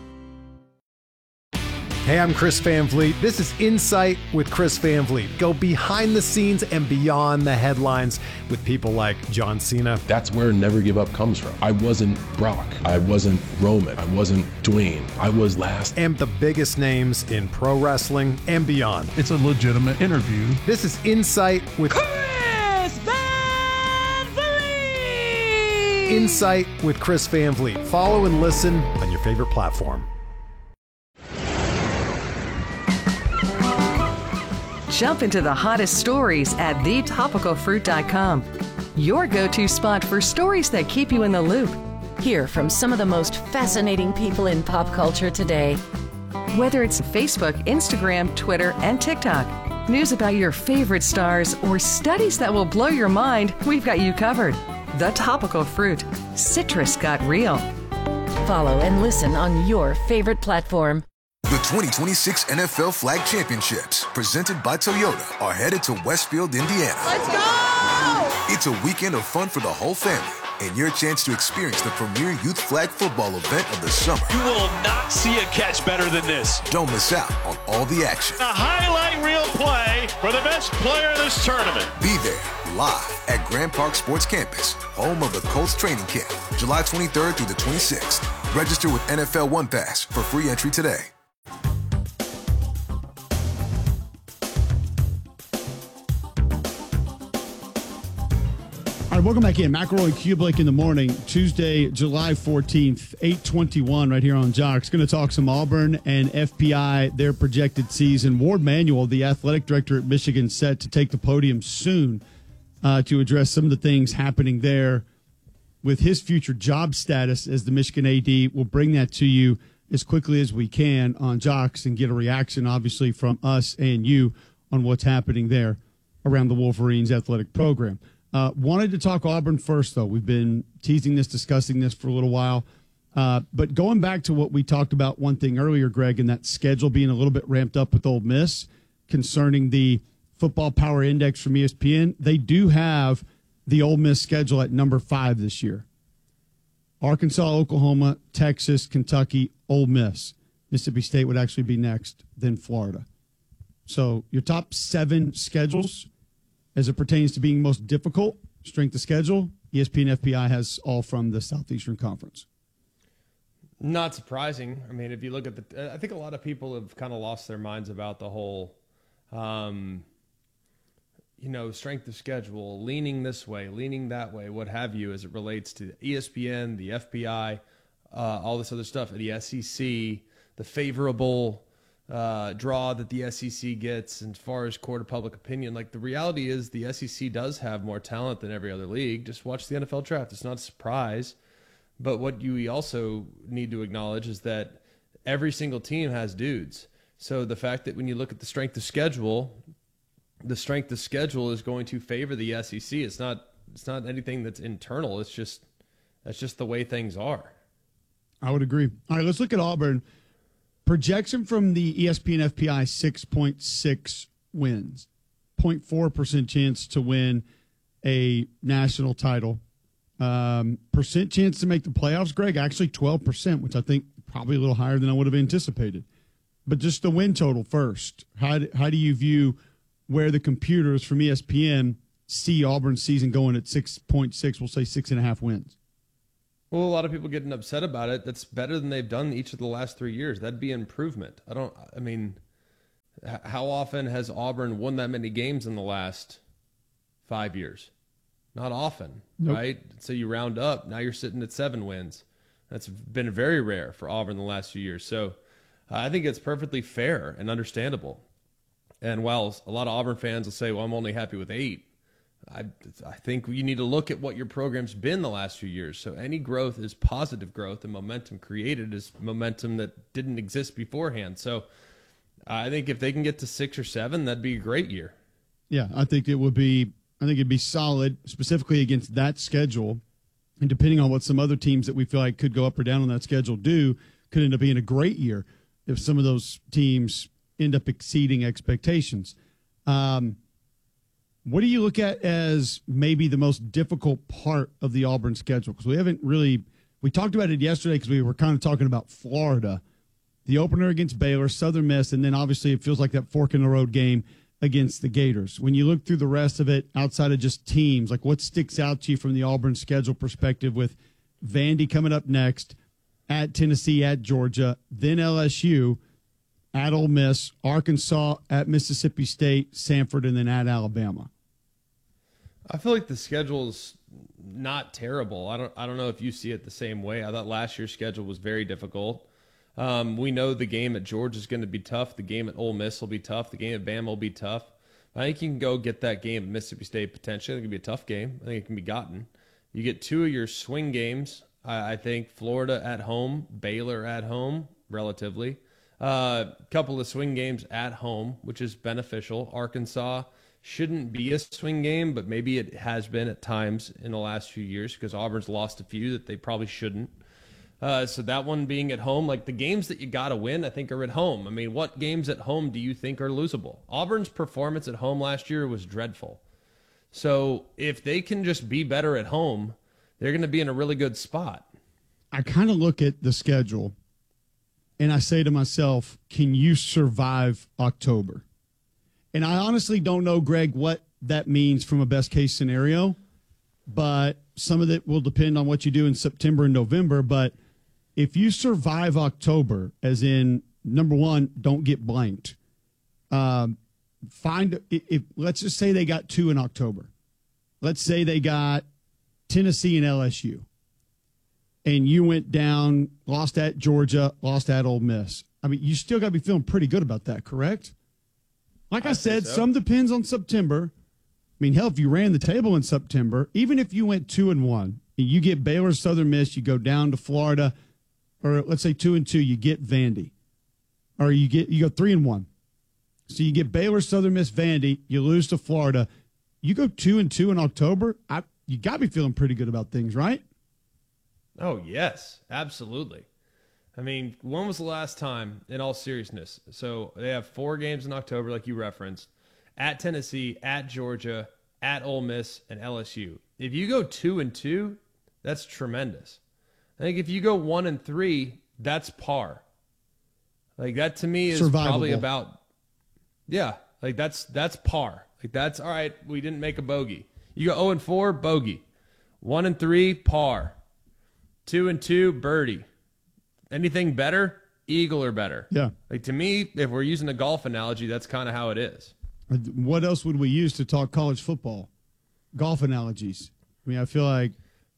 Hey, I'm Chris Van Vliet. This is Insight with Chris Van Vliet. Go behind the scenes and beyond the headlines with people like John Cena. That's where Never Give Up comes from. I wasn't Brock. I wasn't Roman. I wasn't Dwayne. I was last. And the biggest names in pro wrestling and beyond. It's a legitimate interview. This is Insight with Chris Van Vliet! Insight with Chris Van Vliet. Follow and listen on your favorite platform. Jump into the hottest stories at the topical fruit dot com. Your go-to spot for stories that keep you in the loop. Hear from some of the most fascinating people in pop culture today. Whether it's Facebook, Instagram, Twitter, and TikTok, news about your favorite stars, or studies that will blow your mind, we've got you covered. The Topical Fruit. Citrus got real. Follow and listen on your favorite platform. The twenty twenty-six N F L Flag Championships, presented by Toyota, are headed to Westfield, Indiana. Let's go! It's a weekend of fun for the whole family and your chance to experience the premier youth flag football event of the summer. You will not see a catch better than this. Don't miss out on all the action. A highlight reel play for the best player of this tournament. Be there live at Grand Park Sports Campus, home of the Colts training camp, July twenty-third through the twenty-sixth. Register with N F L One Pass for free entry today. All right, welcome back in. McElroy, Kubelik in the morning, Tuesday, July fourteenth, eight twenty-one, right here on Jocks. Going to talk some Auburn and F P I, their projected season. Ward Manuel, the athletic director at Michigan, set to take the podium soon uh, to address some of the things happening there with his future job status as the Michigan A D. We'll bring that to you as quickly as we can on Jocks and get a reaction, obviously, from us and you on what's happening there around the Wolverines athletic program. Uh, wanted to talk Auburn first, though. We've been teasing this, discussing this for a little while. Uh, but going back to what we talked about one thing earlier, Greg, and that schedule being a little bit ramped up with Ole Miss concerning the football power index from E S P N, they do have the Ole Miss schedule at number five this year. Arkansas, Oklahoma, Texas, Kentucky, Ole Miss. Mississippi State would actually be next, then Florida. So your top seven schedules as it pertains to being most difficult, strength of schedule, E S P N F P I has all from the Southeastern Conference. Not surprising. I mean, if you look at the, I think a lot of people have kind of lost their minds about the whole, um, you know, strength of schedule, leaning this way, leaning that way, what have you, as it relates to E S P N, the F P I, uh, all this other stuff, the S E C, the favorable uh, draw that the S E C gets as far as court of public opinion. Like, the reality is the S E C does have more talent than every other league. Just watch the N F L draft. It's not a surprise. But what you also need to acknowledge is that every single team has dudes. So the fact that when you look at the strength of schedule, the strength of schedule is going to favor the S E C. It's not it's not anything that's internal. It's just that's just the way things are. I would agree. All right, let's look at Auburn. Projection from the E S P N F P I, six point six wins. zero point four percent chance to win a national title. Um, percent chance to make the playoffs, Greg, actually twelve percent, which I think probably a little higher than I would have anticipated. But just the win total first. How do, how do you view where the computers from E S P N see Auburn's season going at six point six, we'll say six and a half wins. Well, a lot of people getting upset about it. That's better than they've done each of the last three years. That'd be improvement. I don't, I mean, how often has Auburn won that many games in the last five years? Not often, nope. Right? So you round up, now you're sitting at seven wins. That's been very rare for Auburn the last few years. So uh, I think it's perfectly fair and understandable. And while a lot of Auburn fans will say, well, I'm only happy with eight, I, I think you need to look at what your program's been the last few years. So any growth is positive growth, and momentum created is momentum that didn't exist beforehand. So I think if they can get to six or seven, that'd be a great year. Yeah, I think it would be, I think it'd be solid, specifically against that schedule. And depending on what some other teams that we feel like could go up or down on that schedule do, could end up being a great year if some of those teams end up exceeding expectations. Um, what do you look at as maybe the most difficult part of the Auburn schedule? Because we haven't really – we talked about it yesterday because we were kind of talking about Florida, the opener against Baylor, Southern Miss, and then obviously it feels like that fork-in-the-road game against the Gators. When you look through the rest of it, outside of just teams, like what sticks out to you from the Auburn schedule perspective with Vandy coming up next, at Tennessee, at Georgia, then L S U, at Ole Miss, Arkansas, at Mississippi State, Samford, and then at Alabama? I feel like the schedule's not terrible. I don't I don't know if you see it the same way. I thought last year's schedule was very difficult. Um, we know the game at Georgia is going to be tough. The game at Ole Miss will be tough. The game at Bama will be tough. I think you can go get that game at Mississippi State potentially. I think it can be a tough game. I think it can be gotten. You get two of your swing games. I, I think Florida at home, Baylor at home, relatively. A uh, couple of swing games at home, which is beneficial. Arkansas shouldn't be a swing game, but maybe it has been at times in the last few years because Auburn's lost a few that they probably shouldn't. Uh, so that one being at home, like the games that you got to win, I think are at home. I mean, what games at home do you think are losable? Auburn's performance at home last year was dreadful. So if they can just be better at home, they're going to be in a really good spot. I kind of look at the schedule and I say to myself, can you survive October? And I honestly don't know, Greg, what that means from a best case scenario, but some of it will depend on what you do in September and November. But if you survive October, as in, number one, don't get blanked. Um, find if, if let's just say they got two in October. Let's say they got Tennessee and L S U, and you went down, lost at Georgia, lost at Ole Miss. I mean, you still got to be feeling pretty good about that, correct? Like I, I said, so. Some depends on September. I mean, hell, if you ran the table in September, even if you went two and one, you get Baylor, Southern Miss, you go down to Florida, or let's say two and two, you get Vandy, or you get you go three and one. So you get Baylor, Southern Miss, Vandy, you lose to Florida, you go two and two in October. I you got to be feeling pretty good about things, right? Oh yes, absolutely. I mean, when was the last time, in all seriousness? So they have four games in October, like you referenced. At Tennessee, at Georgia, at Ole Miss, and L S U. If you go two and two, that's tremendous. I think if you go one and three, that's par. Like that to me is probably about, yeah, like that's that's par. Like that's all right. We didn't make a bogey. You go zero and four, bogey. One and three, par. Two and two, birdie. Anything better, eagle or better. Yeah. Like to me, if we're using a golf analogy, that's kind of how it is. What else would we use to talk college football? Golf analogies. I mean, I feel like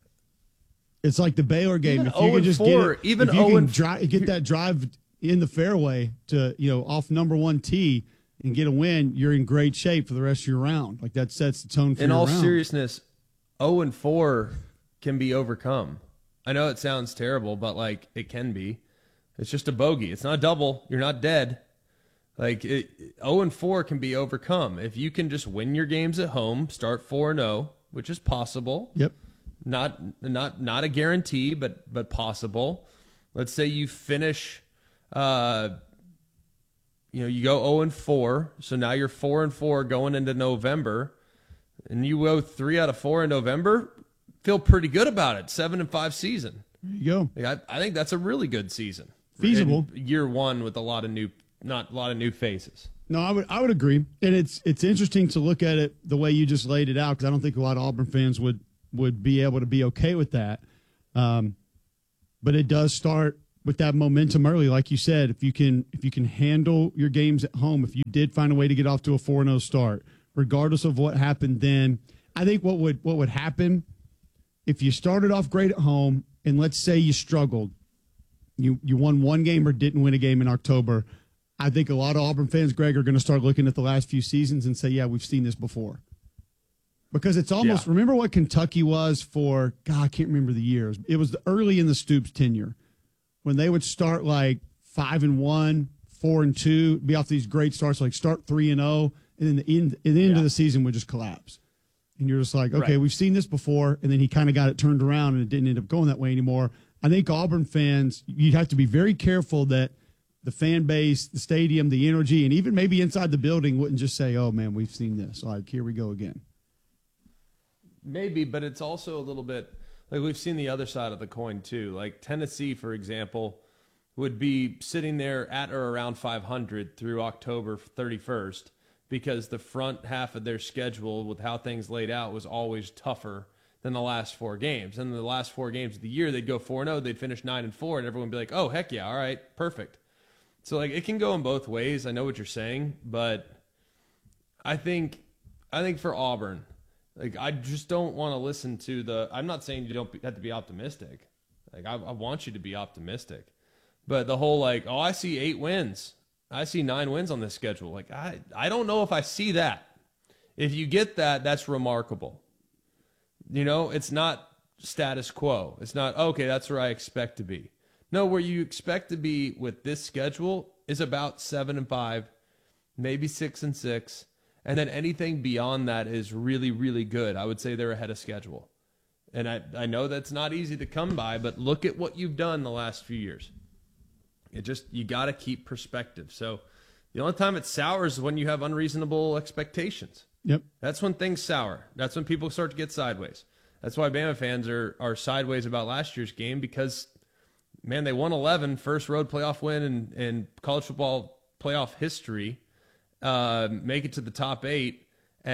it's like the Baylor game. Even if you can just four, get it, even if you can and dri- get that drive in the fairway to, you know, off number one tee and get a win, you're in great shape for the rest of your round. Like that sets the tone for in your all round. seriousness, zero and four can be overcome. I know it sounds terrible, but like it can be. It's just a bogey. It's not a double. You're not dead. Like it, zero and four can be overcome if you can just win your games at home. Start four and zero, which is possible. Yep. Not not not a guarantee, but but possible. Let's say you finish, uh, you know, you go zero and four, so now you're four and four going into November, and you go three out of four in November. Feel pretty good about it. Seven and five season. There you go. Yeah, I, I think that's a really good season. Feasible. In year one with a lot of new, not a lot of new faces. No, I would I would agree, and it's it's interesting to look at it the way you just laid it out because I don't think a lot of Auburn fans would would be able to be okay with that. Um, but it does start with that momentum early, like you said. If you can if you can handle your games at home, if you did find a way to get off to a four and oh start, regardless of what happened, then I think what would what would happen if you started off great at home and let's say you struggled, you you won one game or didn't win a game in October. I think a lot of Auburn fans, Greg, are going to start looking at the last few seasons and say, yeah, we've seen this before. Because it's almost, yeah. remember what Kentucky was for, God, I can't remember the years. It was the early in the Stoops tenure when they would start like five and one, four and two, be off these great starts, like start three and oh, and then the end, the end yeah. of the season would just collapse. And you're just like, okay, right. we've seen this before. And then he kind of got it turned around and it didn't end up going that way anymore. I think Auburn fans, you'd have to be very careful that the fan base, the stadium, the energy, and even maybe inside the building wouldn't just say, oh, man, we've seen this. Like, here we go again. Maybe, but it's also a little bit like we've seen the other side of the coin, too. Like Tennessee, for example, would be sitting there at or around five hundred through October thirty-first because the front half of their schedule with how things laid out was always tougher than the last four games. And the last four games of the year, they'd go four and oh, they'd finish nine and four, and everyone would be like, oh, heck yeah, all right, perfect. So, like, it can go in both ways. I know what you're saying, but I think I think for Auburn, like, I just don't want to listen to the – I'm not saying you don't have to be optimistic. Like, I, I want you to be optimistic. But the whole, like, oh, I see eight wins. I see nine wins on this schedule. Like, I, I don't know if I see that. If you get that, that's remarkable. You know, it's not status quo. It's not, okay, that's where I expect to be. No, where you expect to be with this schedule is about seven and five, maybe six and six, and then anything beyond that is really, really good. I would say they're ahead of schedule, and I I know that's not easy to come by, but look at what you've done the last few years. It just you got to keep perspective. So the only time it sours is when you have unreasonable expectations. Yep, that's when things sour. That's when people start to get sideways. That's why Bama fans are are sideways about last year's game because. Man, they won eleven, first road playoff win in, in college football playoff history, uh, make it to the top eight,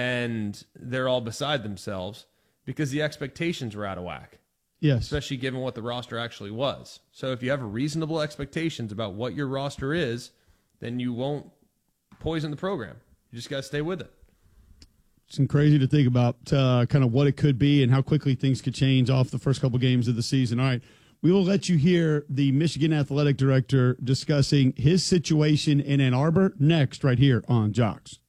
and they're all beside themselves because the expectations were out of whack. Yes. Especially given what the roster actually was. So if you have reasonable expectations about what your roster is, then you won't poison the program. You just got to stay with it. It's crazy to think about uh, kind of what it could be and how quickly things could change off the first couple games of the season. All right. We will let you hear the Michigan athletic director discussing his situation in Ann Arbor next right here on Jocks.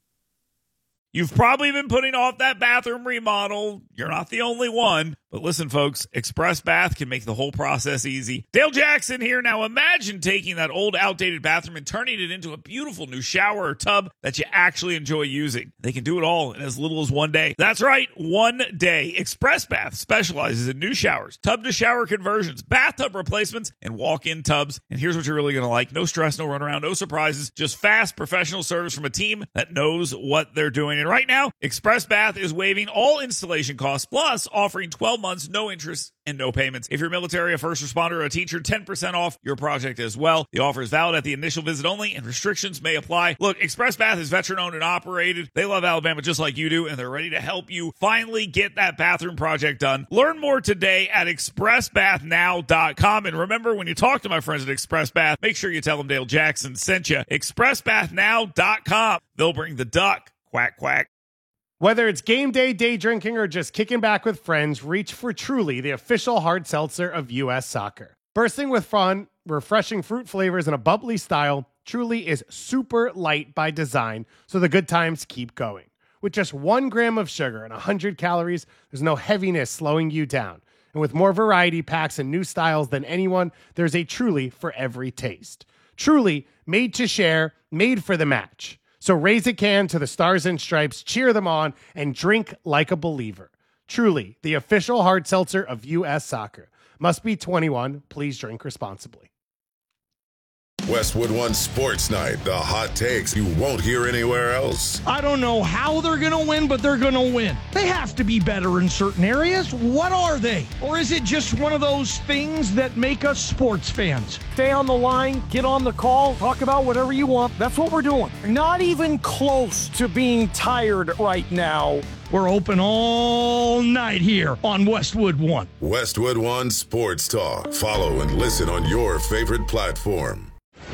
You've probably been putting off that bathroom remodel. You're not the only one. But listen, folks, Express Bath can make the whole process easy. Dale Jackson here. Now imagine taking that old, outdated bathroom and turning it into a beautiful new shower or tub that you actually enjoy using. They can do it all in as little as one day. That's right, one day. Express Bath specializes in new showers, tub-to-shower conversions, bathtub replacements, and walk-in tubs. And here's what you're really going to like. No stress, no runaround, no surprises. Just fast, professional service from a team that knows what they're doing. And right now, Express Bath is waiving all installation costs, plus offering twelve months, no interest, and no payments. If you're military, a first responder, or a teacher, ten percent off your project as well. The offer is valid at the initial visit only, and restrictions may apply. Look, Express Bath is veteran-owned and operated. They love Alabama just like you do, and they're ready to help you finally get that bathroom project done. Learn more today at express bath now dot com. And remember, when you talk to my friends at Express Bath, make sure you tell them Dale Jackson sent you. express bath now dot com. They'll bring the duck. Quack, quack. Whether it's game day, day drinking, or just kicking back with friends, reach for Truly, the official hard seltzer of U S Soccer. Bursting with fun, refreshing fruit flavors, and a bubbly style, Truly is super light by design, so the good times keep going. With just one gram of sugar and one hundred calories, there's no heaviness slowing you down. And with more variety packs and new styles than anyone, there's a Truly for every taste. Truly, made to share, made for the match. So raise a can to the Stars and Stripes, cheer them on, and drink like a believer. Truly, the official hard seltzer of U S Soccer. Must be twenty-one. Please drink responsibly. Westwood One Sports Night, the hot takes you won't hear anywhere else. I don't know how they're going to win, but they're going to win. They have to be better in certain areas. What are they? Or is it just one of those things that make us sports fans? Stay on the line, get on the call, talk about whatever you want. That's what we're doing. Not even close to being tired right now. We're open all night here on Westwood One. Westwood One Sports Talk. Follow and listen on your favorite platform.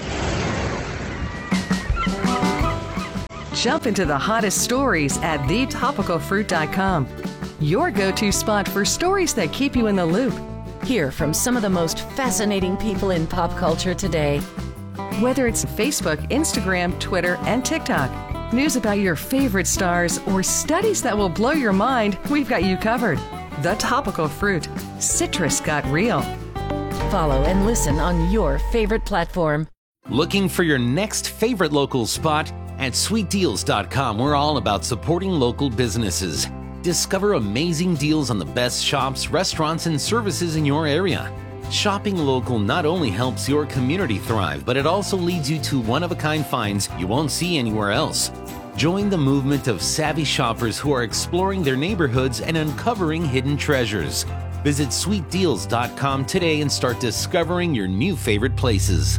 Jump into the hottest stories at the topical fruit dot com. Your go-to spot for stories that keep you in the loop. Hear from some of the most fascinating people in pop culture today. Whether it's Facebook, Instagram, Twitter, and TikTok, news about your favorite stars, or studies that will blow your mind, we've got you covered. The Topical Fruit. Citrus got real. Follow and listen on your favorite platform. Looking for your next favorite local spot? At sweet deals dot com, we're all about supporting local businesses. Discover amazing deals on the best shops, restaurants, and services in your area. Shopping local not only helps your community thrive, but it also leads you to one-of-a-kind finds you won't see anywhere else. Join the movement of savvy shoppers who are exploring their neighborhoods and uncovering hidden treasures. Visit sweet deals dot com today and start discovering your new favorite places.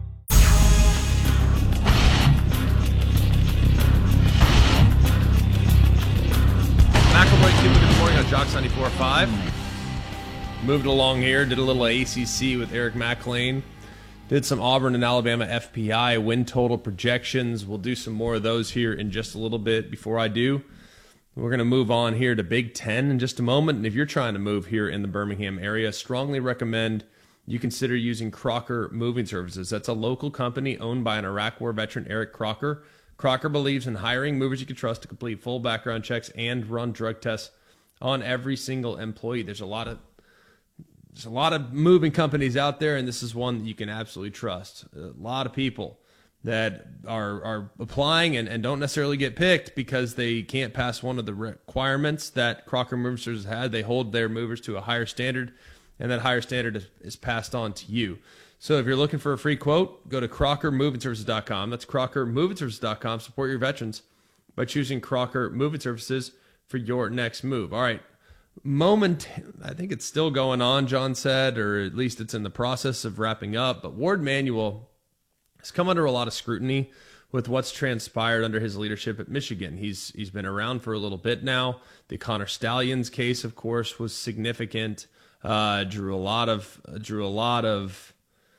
McElroy, good morning on Jocks ninety-four point five. Moved along here, did a little A C C with Eric McLean. Did some Auburn and Alabama F P I win total projections. We'll do some more of those here in just a little bit. Before I do, we're going to move on here to Big Ten in just a moment. And if you're trying to move here in the Birmingham area, strongly recommend you consider using Crocker Moving Services. That's a local company owned by an Iraq War veteran, Eric Crocker. Crocker believes in hiring movers you can trust to complete full background checks and run drug tests on every single employee. There's a lot of There's a lot of moving companies out there, and this is one that you can absolutely trust. A lot of people that are are applying and, and don't necessarily get picked because they can't pass one of the requirements that Crocker Movers had. They hold their movers to a higher standard, and that higher standard is, is passed on to you. So if you're looking for a free quote, go to Crocker Moving Services dot com. That's Crocker Moving Services dot com. Support your veterans by choosing Crocker Moving Services for your next move. All right. Moment, I think it's still going on, John said, or at least it's in the process of wrapping up. But Ward Manuel has come under a lot of scrutiny with what's transpired under his leadership at Michigan. He's he's been around for a little bit now. The Connor Stallions case, of course, was significant. Uh, drew a lot of drew a lot of,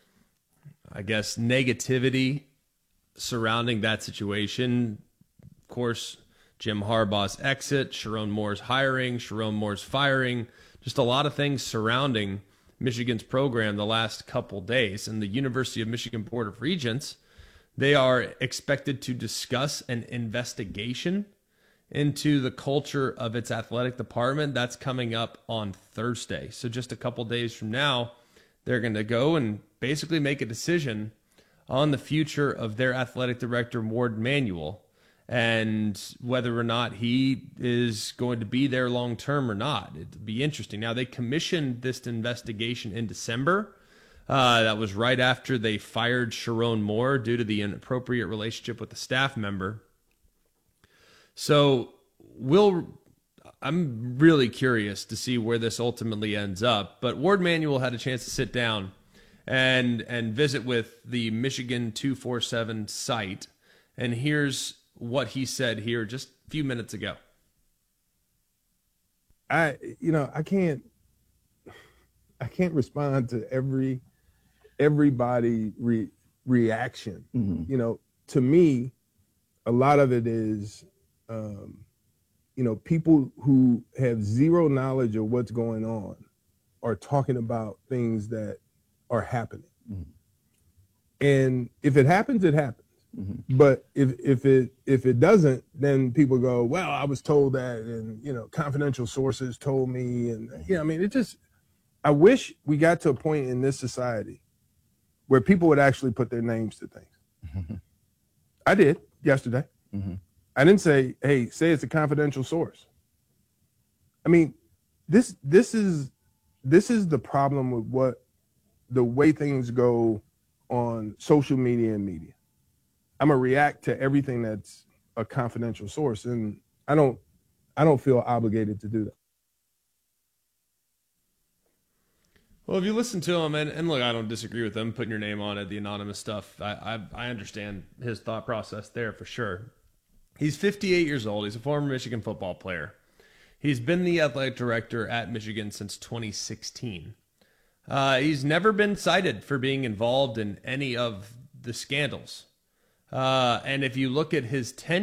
I guess, negativity surrounding that situation. Of course, Jim Harbaugh's exit, Sharon Moore's hiring, Sharon Moore's firing, just a lot of things surrounding Michigan's program the last couple days. And the University of Michigan Board of Regents, they are expected to discuss an investigation into the culture of its athletic department. That's coming up on Thursday. So just a couple days from now, they're going to go and basically make a decision on the future of their athletic director, Ward Manuel, and whether or not he is going to be there long term or not. It'd be interesting. Now, they commissioned this investigation in December. Uh, that was right after they fired Sharon Moore due to the inappropriate relationship with a staff member. So we'll, I'm really curious to see where this ultimately ends up. But Ward Manuel had a chance to sit down and and visit with the Michigan two forty-seven site. And here's what he said here just a few minutes ago. I, you know, I can't, I can't respond to every, everybody re, reaction. Mm-hmm. You know, to me, a lot of it is, um, you know, people who have zero knowledge of what's going on are talking about things that are happening. Mm-hmm. And if it happens, it happens. Mm-hmm. But if if it if it doesn't, then people go, well, I was told that, and you know, confidential sources told me, and you know, I mean, it just. I wish we got to a point in this society where people would actually put their names to things. Mm-hmm. I did yesterday. Mm-hmm. I didn't say, hey, say it's a confidential source. I mean, this this is this is the problem with what the way things go on social media and media. I'm gonna react to everything that's a confidential source, and I don't I don't feel obligated to do that. Well, if you listen to him, and, and look, I don't disagree with him putting your name on it, the anonymous stuff. I, I I understand his thought process there for sure. He's fifty-eight years old. He's a former Michigan football player. He's been the athletic director at Michigan since twenty sixteen. Uh, he's never been cited for being involved in any of the scandals. Uh, and if you look at his tenure,